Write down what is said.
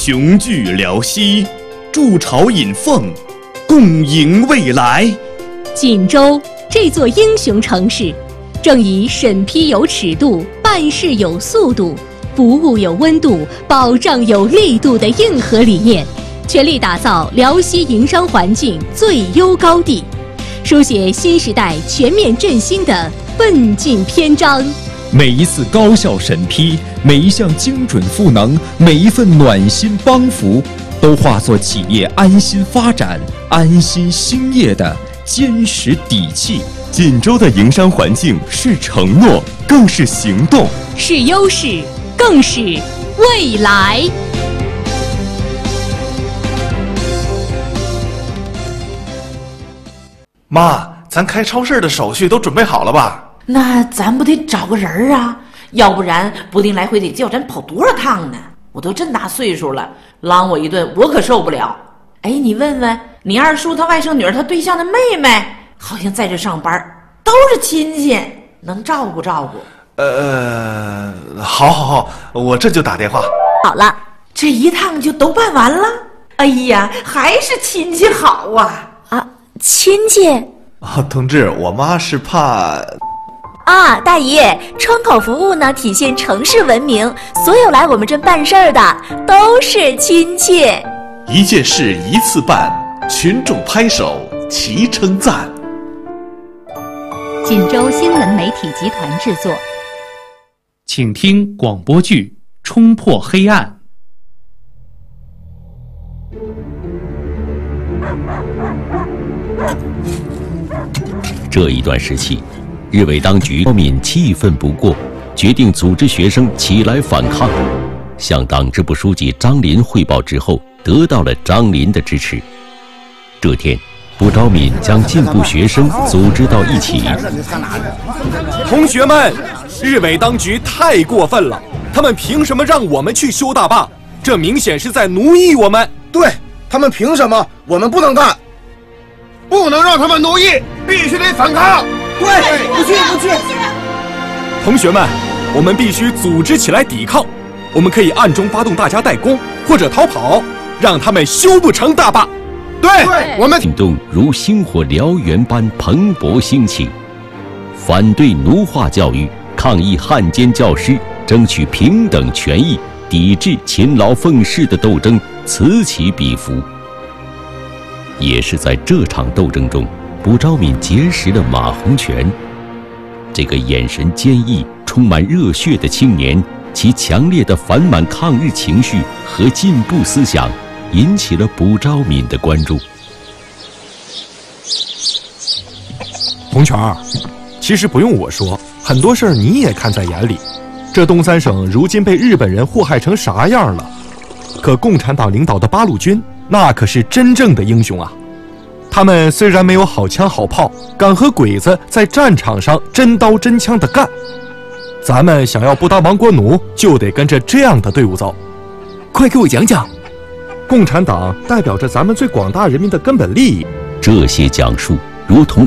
雄踞辽西，筑巢引凤，共迎未来。 锦州这座英雄城市，正以审批有尺度、办事有速度、服务有温度、保障有力度的硬核理念，全力打造辽西营商环境最优高地，书写新时代全面振兴的奋进篇章。 每一次高效审批，每一项精准赋能，每一份暖心帮扶，都化作企业安心发展、安心兴业的坚实底气。 锦州的营商环境是承诺，更是行动， 是优势，更是未来。 妈，咱开超市的手续都准备好了吧？ 那咱不得找个人啊，要不然不定来回得叫咱跑多少趟呢。我都这么大岁数了，啷我一顿我可受不了。哎，你问问你二叔他外甥女儿他对象的妹妹，好像在这上班，都是亲戚，能照顾照顾。 好，我这就打电话。 好了，这一趟就都办完了。哎呀，还是亲戚好啊！ 啊，亲戚哦，同志，我妈是怕。 啊，大姨，窗口服务呢体现城市文明，所有来我们这办事儿的都是亲戚。 一件事一次办，群众拍手齐称赞。 锦州新闻媒体集团制作。 请听广播剧《冲破黑暗》。 这一段时期，日伪当局刁民气愤不过，决定组织学生起来反抗。向党支部书记张林汇报之后，得到了张林的支持。这天，卜昭敏将进步学生组织到一起。 同学们，日伪当局太过分了，他们凭什么让我们去修大坝？这明显是在奴役我们。 对，他们凭什么？我们不能干，不能让他们奴役，必须得反抗。对，不去。 同学们，我们必须组织起来抵抗。我们可以暗中发动大家代工或者逃跑，让他们修不成大坝。 对，我们运动如星火燎原般蓬勃兴起，反对奴化教育，抗议汉奸教师，争取平等权益，抵制勤劳奉仕的斗争此起彼伏。也是在这场斗争中，卜昭敏结识了马洪全。这个眼神坚毅、充满热血的青年，其强烈的反满抗日情绪和进步思想引起了卜昭敏的关注。 洪全儿，其实不用我说，很多事儿你也看在眼里。这东三省如今被日本人祸害成啥样了？可共产党领导的八路军，那可是真正的英雄啊！他们虽然没有好枪好炮，敢和鬼子在战场上真刀真枪的干。咱们想要不当亡国奴，就得跟着这样的队伍走。快给我讲讲。共产党代表着咱们最广大人民的根本利益。 这些讲述如同